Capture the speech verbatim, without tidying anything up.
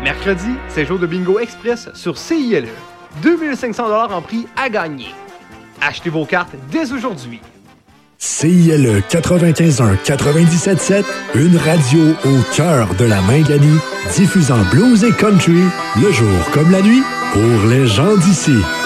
Mercredi, c'est jour de bingo express sur C I L E. deux mille cinq cents dollars en prix à gagner. Achetez vos cartes dès aujourd'hui. C I L E quatre-vingt-quinze un quatre-vingt-dix-sept sept, une radio au cœur de la Minganie, diffusant blues et country, le jour comme la nuit, pour les gens d'ici.